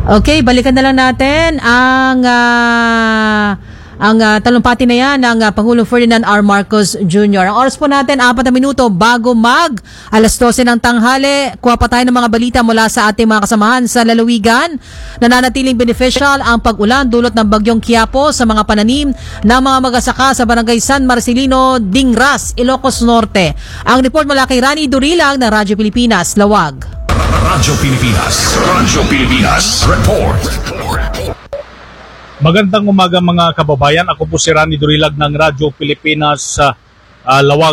Okay, balikan na lang natin ang talumpati na yan ng Pangulong Ferdinand R. Marcos Jr. Ang oras po natin, 4 na minuto bago alas 12 ng tanghali. Kuha pa tayo ng mga balita mula sa ating mga kasamahan sa lalawigan. Nananatiling beneficial ang pag-ulan dulot ng bagyong Quiapo sa mga pananim ng mga magsasaka sa barangay San Marcelino, Dingras, Ilocos Norte. Ang report mula kay Rani Durilag ng Radyo Pilipinas, Lawag. Radyo Pilipinas Report. Magandang umaga mga kababayan. Ako po si Rani Durilag ng Radyo Pilipinas Lawag.